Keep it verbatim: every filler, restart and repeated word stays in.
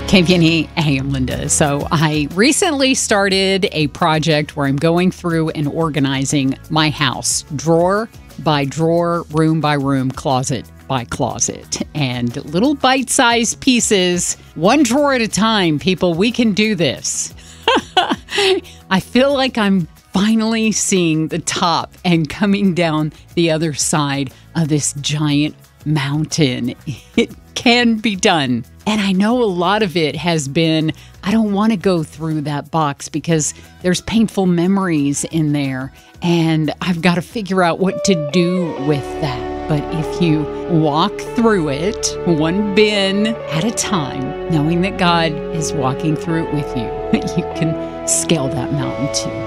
K P N E, hey, I'm Linda. So I recently started a project where I'm going through and organizing my house, drawer by drawer, room by room, closet by closet, and little bite-sized pieces, one drawer at a time. People, we can do this. I feel like I'm finally seeing the top and coming down the other side of this giant mountain. It can be done. And I know a lot of it has been, I don't want to go through that box because there's painful memories in there. And I've got to figure out what to do with that. But if you walk through it, one bin at a time, knowing that God is walking through it with you, you can scale that mountain too.